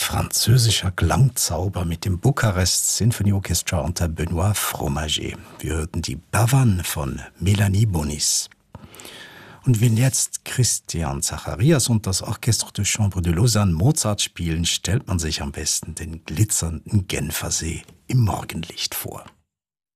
französischer Klangzauber mit dem Bukarest Symphony Orchestra unter Benoît Fromager. Wir hörten die Bavane von Melanie Bonis. Und wenn jetzt Christian Zacharias und das Orchestre de Chambre de Lausanne Mozart spielen, stellt man sich am besten den glitzernden Genfersee im Morgenlicht vor.